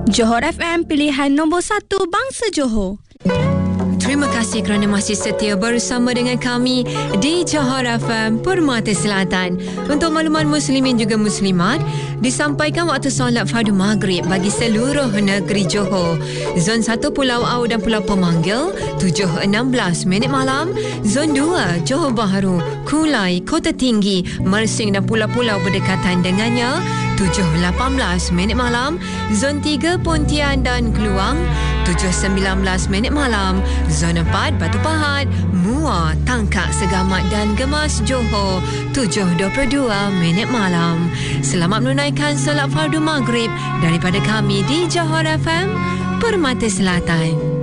Johor FM, pilihan nombor 1 bangsa Johor. Terima kasih kerana masih setia bersama dengan kami di Johor FM Permata Selatan. Untuk makluman muslimin juga muslimat, disampaikan waktu solat fardu maghrib bagi seluruh negeri Johor. Zon 1 Pulau Au dan Pulau Pemanggil 7.16 minit malam. Zon 2 Johor Bahru, Kulai, Kota Tinggi, Mersing dan pulau-pulau berdekatan dengannya 7.18 minit malam. Zon 3 Pontian dan Keluang 7.19 minit malam. Zon 4 Batu Pahat, Muar, Tangkak, Segamat dan Gemas Johor 7.22 minit malam. Selamat menunaikan solat fardu maghrib daripada kami di Johor FM Permata Selatan.